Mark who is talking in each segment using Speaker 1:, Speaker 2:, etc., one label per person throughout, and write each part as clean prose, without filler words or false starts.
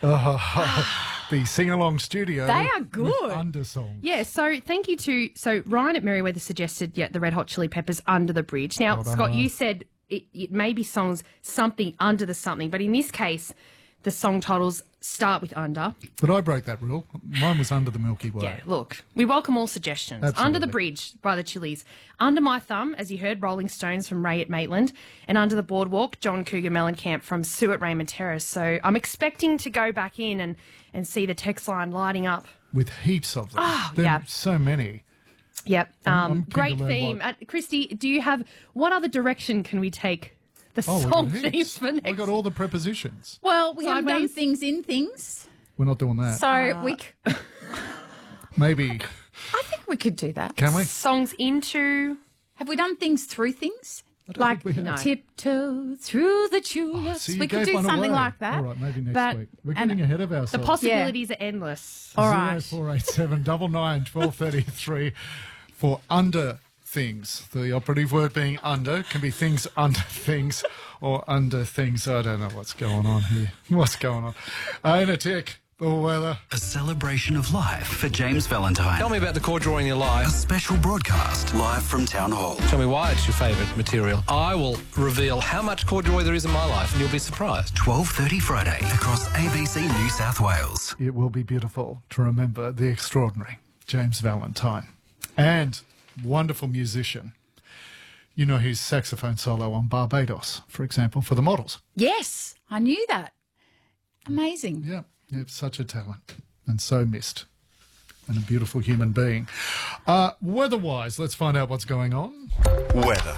Speaker 1: The sing-along studio.
Speaker 2: They are good.
Speaker 1: With Undersong.
Speaker 2: Yeah, so thank you to... So Ryan at Merriweather suggested, the Red Hot Chili Peppers, Under the Bridge. Now, Scott, you said it may be songs something under the something, but in this case, the song titles start with under.
Speaker 1: But I broke that rule. Mine was Under the Milky Way.
Speaker 2: Yeah, look, we welcome all suggestions.
Speaker 1: Absolutely.
Speaker 2: Under the Bridge by the Chili's. Under My Thumb, as you heard, Rolling Stones from Ray at Maitland. And Under the Boardwalk, John Cougar Mellencamp from Sue at Raymond Terrace. So I'm expecting to go back in and see the text line lighting up.
Speaker 1: With heaps of them.
Speaker 2: Oh,
Speaker 1: there
Speaker 2: yeah.
Speaker 1: are so many.
Speaker 2: Yep.
Speaker 1: I'm
Speaker 2: Great
Speaker 1: keen to learn
Speaker 2: theme. Christy, do you have... What other direction can we take the song themes for next?
Speaker 1: We've got all the prepositions.
Speaker 3: Well, we haven't done
Speaker 2: Sideways.
Speaker 3: things in things.
Speaker 1: We're not doing that.
Speaker 3: So
Speaker 1: Maybe.
Speaker 3: I think we could do that.
Speaker 1: Can we?
Speaker 2: Songs into...
Speaker 3: Have we done things through things?
Speaker 1: don't think we have.
Speaker 3: Tiptoe through the tulips.
Speaker 1: So you
Speaker 3: we could
Speaker 1: gave
Speaker 3: do
Speaker 1: one
Speaker 3: something
Speaker 1: away.
Speaker 3: like that.
Speaker 1: All right, maybe next
Speaker 3: But-
Speaker 1: week. We're getting ahead of
Speaker 2: The
Speaker 1: ourselves.
Speaker 2: possibilities are endless.
Speaker 3: All right.
Speaker 1: 0487 99 1233 for under things. The operative word being under can be things under things or under things. I don't know what's going on here. What's going on? In a tick. The weather.
Speaker 4: A celebration of life for James Valentine.
Speaker 5: Tell me about the chord drawing in your
Speaker 4: A
Speaker 5: life.
Speaker 4: special broadcast live from Town Hall.
Speaker 5: Tell me why it's your favourite material. I will reveal how much corduroy there is in my life, and you'll be surprised.
Speaker 4: 12:30 Friday across ABC New South Wales.
Speaker 1: It will be beautiful to remember the extraordinary James Valentine and wonderful musician. You know his saxophone solo on Barbados, for example, for the Models.
Speaker 3: Yes, I knew that. Amazing.
Speaker 1: Yeah, such a talent and so missed. And a beautiful human being. Weather-wise, let's find out what's going on.
Speaker 4: Weather.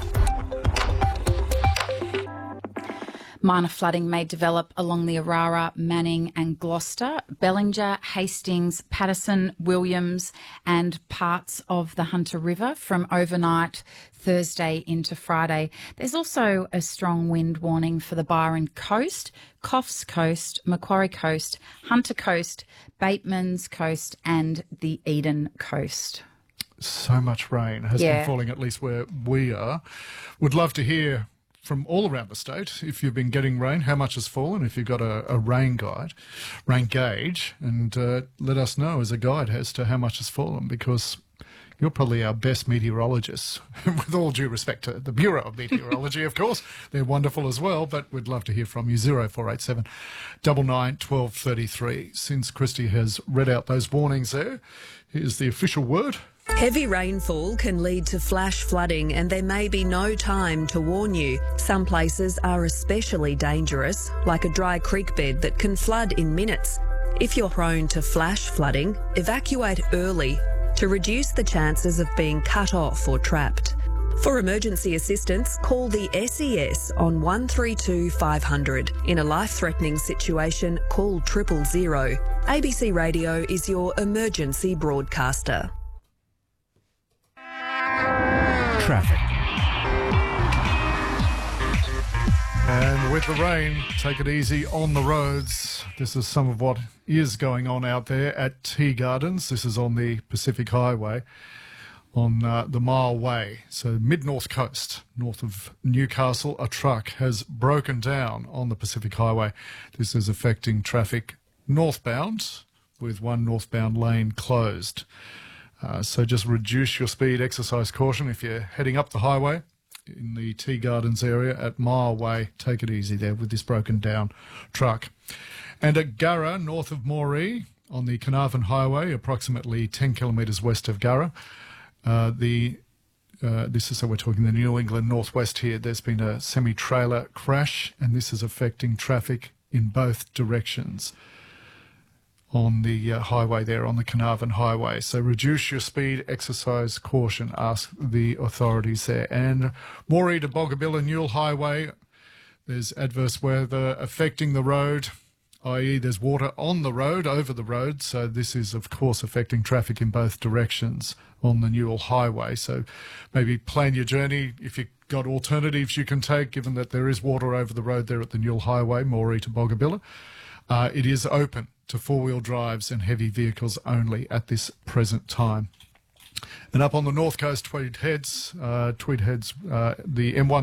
Speaker 3: Minor flooding may develop along the Arara, Manning and Gloucester, Bellinger, Hastings, Patterson, Williams and parts of the Hunter River from overnight Thursday into Friday. There's also a strong wind warning for the Byron Coast, Coffs Coast, Macquarie Coast, Hunter Coast, Bateman's Coast and the Eden Coast.
Speaker 1: So much rain has been falling, at least where we are. Would love to hear from all around the state, if you've been getting rain, how much has fallen, if you've got a rain gauge, and let us know as a guide as to how much has fallen, because you're probably our best meteorologist, with all due respect to the Bureau of Meteorology, of course. They're wonderful as well, but we'd love to hear from you. 0487 99 1233. Since Christy has read out those warnings there, here's the official word.
Speaker 6: Heavy rainfall can lead to flash flooding and there may be no time to warn you. Some places are especially dangerous, like a dry creek bed that can flood in minutes. If you're prone to flash flooding, evacuate early to reduce the chances of being cut off or trapped. For emergency assistance, call the SES on 132 500. In a life-threatening situation, call 000. ABC Radio is your emergency broadcaster.
Speaker 4: Traffic.
Speaker 1: And with the rain, take it easy on the roads. This is some of what is going on out there at Tea Gardens. This is on the Pacific Highway on the Mile Way. So mid-north coast, north of Newcastle, a truck has broken down on the Pacific Highway. This is affecting traffic northbound, with one northbound lane closed. So just reduce your speed, exercise caution if you're heading up the highway in the Tea Gardens area at Mile Way. Take it easy there with this broken down truck. And at Gurra, north of Moree, on the Carnarvon Highway, approximately 10 kilometres west of Gurra. This is, so we're talking the New England Northwest here. There's been a semi-trailer crash, and this is affecting traffic in both directions on the highway there, on the Carnarvon Highway. So reduce your speed, exercise caution, ask the authorities there. And Moree to Boggabilla Newell Highway, there's adverse weather affecting the road, i.e. there's water on the road, over the road. So this is, of course, affecting traffic in both directions on the Newell Highway. So maybe plan your journey if you've got alternatives you can take, given that there is water over the road there at the Newell Highway, Moree to Boggabilla. It is open to four-wheel drives and heavy vehicles only at this present time. And up on the north coast, Tweed Heads, the M1